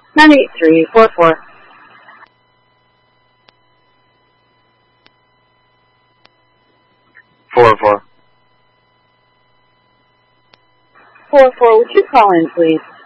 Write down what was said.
98344. 404. 44, would you call in, please?